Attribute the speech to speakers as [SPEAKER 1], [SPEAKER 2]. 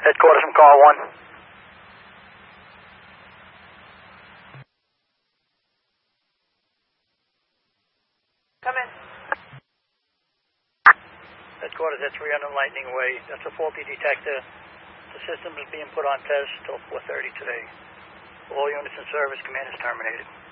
[SPEAKER 1] Headquarters from car 1.
[SPEAKER 2] Come in.
[SPEAKER 1] Headquarters at 300 Lightning Way. That's a faulty detector. The system is being put on test till 4:30 today. All units in service, command is terminated.